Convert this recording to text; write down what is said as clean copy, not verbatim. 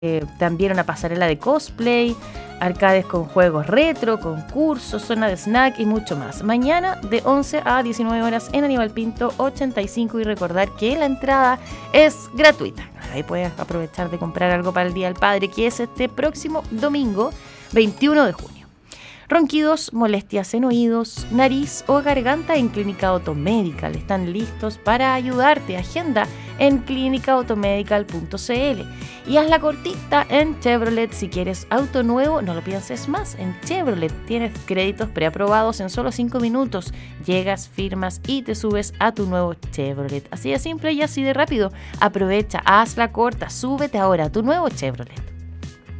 También una pasarela de cosplay, arcades con juegos retro, concursos, zona de snack y mucho más. Mañana de 11 a 19 horas en Aníbal Pinto 85 y recordar que la entrada es gratuita. Ahí puedes aprovechar de comprar algo para el Día del Padre, que es este próximo domingo 21 de junio. Ronquidos, molestias en oídos, nariz o garganta en Clínica Automedical. Están listos para ayudarte. Agenda en clinicaautomedical.cl y haz la cortita en Chevrolet. Si quieres auto nuevo, no lo pienses más. En Chevrolet tienes créditos preaprobados en solo 5 minutos. Llegas, firmas y te subes a tu nuevo Chevrolet. Así de simple y así de rápido. Aprovecha, haz la corta, súbete ahora a tu nuevo Chevrolet.